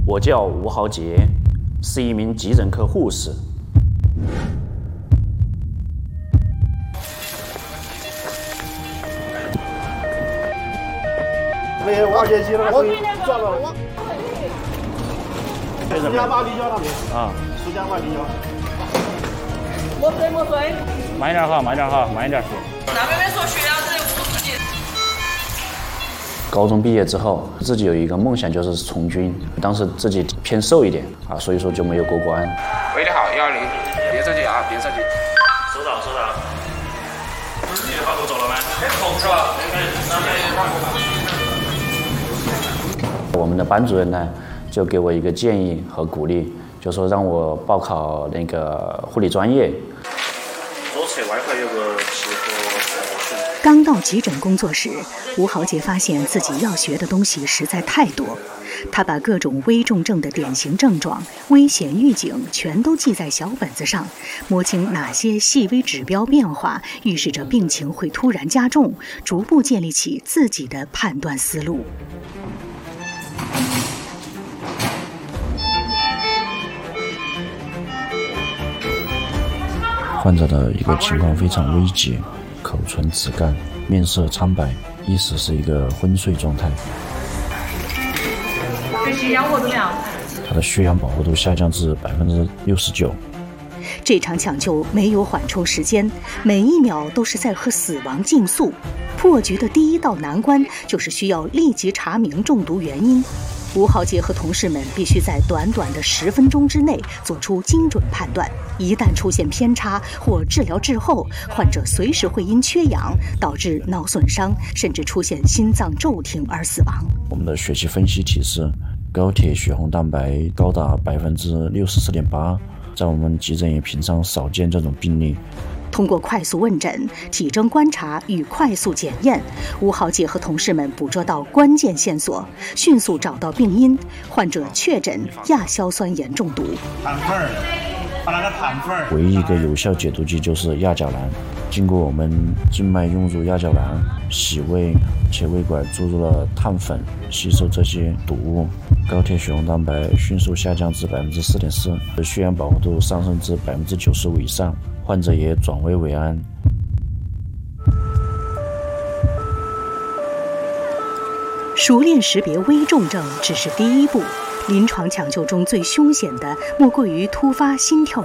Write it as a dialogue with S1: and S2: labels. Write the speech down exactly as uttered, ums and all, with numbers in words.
S1: 我叫吴豪杰，是一名急诊科护士。
S2: 没有，我接机了，我撞了我。苏家坝立交那边啊，苏家坝立交。
S3: 没水没水。
S1: 慢一点哈，慢一点哈，慢一点。
S3: 那边没说血压只有五十几。
S1: 高中毕业之后，自己有一个梦想就是从军，当时自己偏瘦一点啊，所以说就没有过关。
S4: 喂，你好，幺二零，别着急啊，别着急。
S5: 收到，收到。你的号都走了吗？
S4: 口是吧？
S1: 我们的班主任呢，就给我一个建议和鼓励，就说让我报考那个护理专业。
S5: 左侧外块有个气合。
S6: 刚到急诊工作时，吴豪杰发现自己要学的东西实在太多，他把各种危重症的典型症状、危险预警全都记在小本子上，摸清哪些细微指标变化预示着病情会突然加重，逐步建立起自己的判断思路。
S7: 患者的一个情况非常危急，口唇紫干，面色苍白，意识是一个昏睡状态。
S3: 这血氧活怎么样？
S7: 他的血氧饱和度下降至百分之六十九。
S6: 这场抢救没有缓冲时间，每一秒都是在和死亡竞速。破局的第一道难关就是需要立即查明中毒原因。吴豪杰和同事们必须在短短的十分钟之内做出精准判断，一旦出现偏差或治疗滞后，患者随时会因缺氧导致脑损伤，甚至出现心脏骤停而死亡。
S7: 我们的血气分析提示，高铁血红蛋白高达百分之六十四点八，在我们急诊也平常少见这种病例。
S6: 通过快速问诊、体征观察与快速检验，吴豪杰和同事们捕捉到关键线索，迅速找到病因，患者确诊亚硝酸盐中毒。
S2: 盘缝儿，把那个盘缝儿。
S7: 唯一一个有效解毒剂就是亚甲蓝，经过我们静脉用入亚甲蓝，洗胃，且胃管注入了碳粉，吸收这些毒物，高铁血红蛋白迅速下降至百分之四点四，血氧饱和度上升至百分之九十五以上。患者也转危为安。
S6: 熟练识别危重症只是第一步，临床抢救中最凶险的莫过于突发心跳